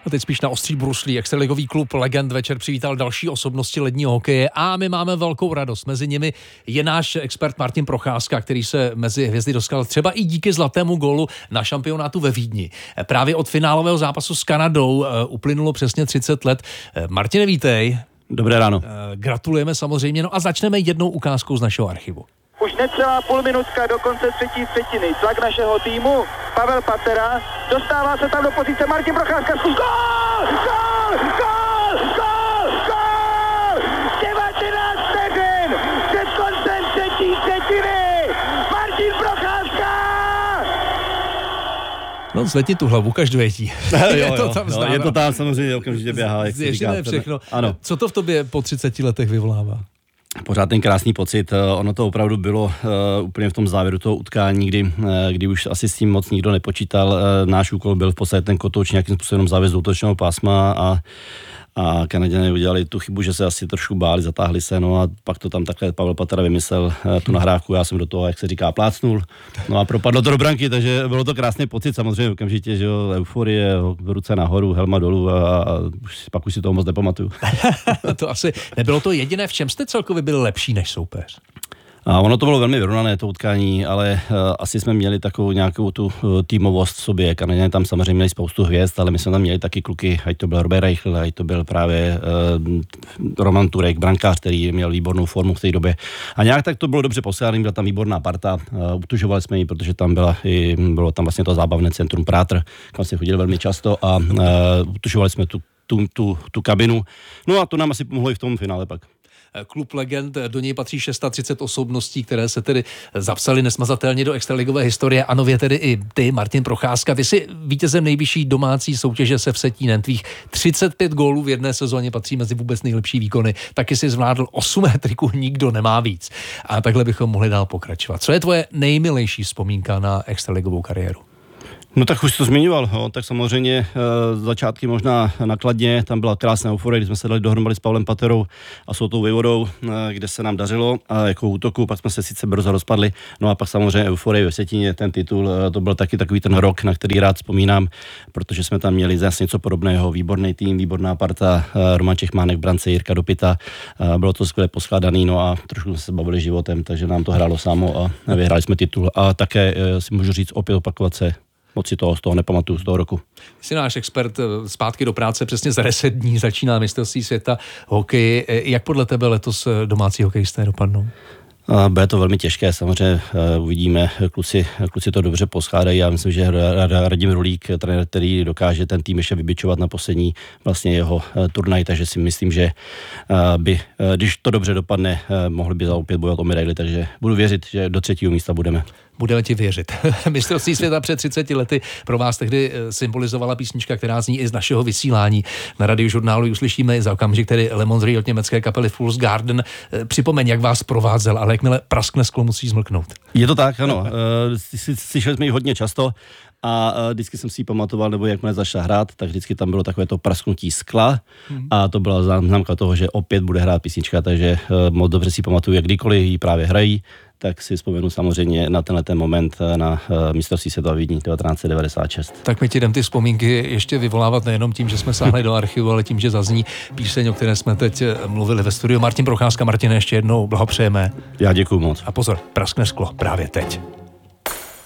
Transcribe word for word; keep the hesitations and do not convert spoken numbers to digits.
A teď spíš na ostří bruslí. Extraligový klub Legend večer přivítal další osobnosti ledního hokeje a my máme velkou radost. Mezi nimi je náš expert Martin Procházka, který se mezi hvězdy dostal třeba i díky zlatému gólu na šampionátu ve Vídni. Právě od finálového zápasu s Kanadou uplynulo přesně třicet let. Martine, vítej. Dobré ráno. Gratulujeme samozřejmě, no a začneme jednou ukázkou z našeho archivu. Už necelá půl minutka do konce třetí třetiny. Tlak našeho týmu. Pavel Patera. Dostává se tam do pozice Martin Procházka. Gól! Gól! Gól! Gól! Gól! devatenáct vteřin před koncem třetí třetiny. Martin Procházka! No, zvedni tu hlavu, každý vědí. je, to tam jo, je to tam samozřejmě, okamžitě běhá. Jak ještě ne všechno. Ano. Co to v tobě po třiceti letech vyvolává? Pořád ten krásný pocit. Ono to opravdu bylo uh, úplně v tom závěru toho utkání, kdy, uh, kdy už asi s tím moc nikdo nepočítal. Uh, náš úkol byl v podstatě ten kotouč nějakým způsobem závěs do útočného pásma a A Kanaďané udělali tu chybu, že se asi trošku báli, zatáhli se, no a pak to tam takhle Pavel Patera vymyslel tu nahrávku, já jsem do toho, jak se říká, plácnul, no a propadlo to do branky, takže bylo to krásný pocit, samozřejmě okamžitě, že jo, euforie, ruce nahoru, helma dolů a, a už, pak už si toho moc nepamatuju. To asi nebylo to jediné, v čem jste celkově byli lepší než soupeř? A ono to bylo velmi vyrovnané, to utkání, ale uh, asi jsme měli takovou nějakou tu uh, týmovost v sobě. Kanaďané tam samozřejmě měli spoustu hvězd, ale my jsme tam měli taky kluky, ať to byl Robert Reichel, ať to byl právě uh, Roman Turek, brankář, který měl výbornou formu v té době. A nějak tak to bylo dobře posládaný, byla tam výborná parta, uh, utužovali jsme ji, protože tam byla i, bylo tam vlastně to zábavné centrum Prátr, kam se chodili velmi často a uh, utužovali jsme tu, tu, tu, tu kabinu. No a to nám asi pomohlo i v tom finále pak. Klub Legend, do něj patří třicet šest osobností, které se tedy zapsaly nesmazatelně do extraligové historie a nově tedy i ty, Martin Procházka. Ty jsi vítězem nejvyšší domácí soutěže se Vsetínem. Tvých třicet pět gólů v jedné sezóně patří mezi vůbec nejlepší výkony. Taky si zvládl osm hat-tricků, nikdo nemá víc. A takhle bychom mohli dál pokračovat. Co je tvoje nejmilejší vzpomínka na extraligovou kariéru? No tak už to zmiňoval, jo. Tak samozřejmě e, začátky možná nakladně, tam byla krásná euforie, když jsme se dali dohromady s Pavlem Paterou a Soutou Vejvodou, e, kde se nám dařilo a jako útoku, pak jsme se sice brzo rozpadli, no a pak samozřejmě euforie ve Vsetíně, ten titul, e, to byl taky takový ten rok, na který rád vzpomínám, protože jsme tam měli zase něco podobného, výborný tým, výborná parta, e, Roman Čechmánek v brance, Jirka Dopita, e, bylo to skvěle poskládaný, no a trošku jsme se bavili životem, takže nám to hrálo samo a vyhráli jsme titul a také e, si můžu říct opět opakovat se. Moc si toho z toho nepamatuju z toho roku. Jsi náš expert, zpátky do práce, přesně za deset dní začíná mistrovství světa hokej. Jak podle tebe letos domácí hokejisté dopadnou? Bude to velmi těžké, samozřejmě uvidíme, kluci, kluci to dobře poskládají. Já myslím, že Radim Rulík, trenér, který dokáže ten tým ještě vybičovat na poslední vlastně jeho turnaj, takže si myslím, že by, když to dobře dopadne, mohli by za opět bojovat o medaili, takže budu věřit, že do třetího místa budeme. Budeme ti věřit. Mistrovství světa před třiceti lety pro vás tehdy symbolizovala písnička, která zní i z našeho vysílání. Na radiožurnálu uslyšíme za okamžik tedy Lemon Three od německé kapely Fool's Garden. Připomeň, jak vás provázel, ale jakmile praskne sklo, musí zmlknout. Je to tak, ano. Slyšeli jsme ji hodně často a vždycky jsem si ji pamatoval, nebo jakmile začala hrát, tak vždycky tam bylo takové to prasknutí skla a to byla známka toho, že opět bude hrát písnička, takže moc dobře si pamatuju, jak kdykoliv ji právě hrají, tak si vzpomenu samozřejmě na tenhle ten moment na mistrovství světa v Vídni devatenáct set devadesát šest. Tak my ti jdem ty vzpomínky ještě vyvolávat nejenom tím, že jsme sáhli do archivu, ale tím, že zazní píseň, o které jsme teď mluvili ve studiu. Martin Procházka, Martine, ještě jednou blahopřejeme. Já děkuju moc. A pozor, praskne sklo právě teď.